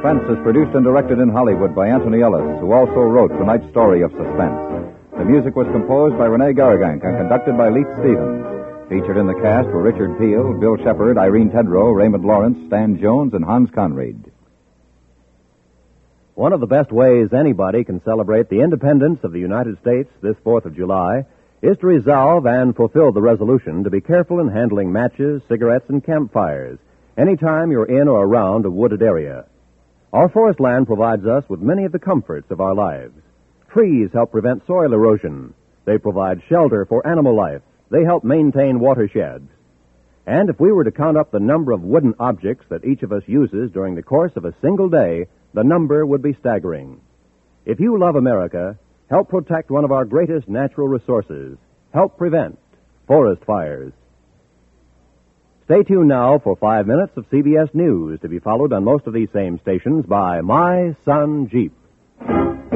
Suspense is produced and directed in Hollywood by Anthony Ellis, who also wrote tonight's story of Suspense. The music was composed by Rene Gargank and conducted by Leith Stevens. Featured in the cast were Richard Peel, Bill Shepard, Irene Tedrow, Raymond Lawrence, Stan Jones, and Hans Conried. One of the best ways anybody can celebrate the independence of the United States this 4th of July is to resolve and fulfill the resolution to be careful in handling matches, cigarettes, and campfires anytime you're in or around a wooded area. Our forest land provides us with many of the comforts of our lives. Trees help prevent soil erosion. They provide shelter for animal life. They help maintain watersheds. And if we were to count up the number of wooden objects that each of us uses during the course of a single day, the number would be staggering. If you love America, help protect one of our greatest natural resources. Help prevent forest fires. Stay tuned now for 5 minutes of CBS News, to be followed on most of these same stations by My Sun Jeep.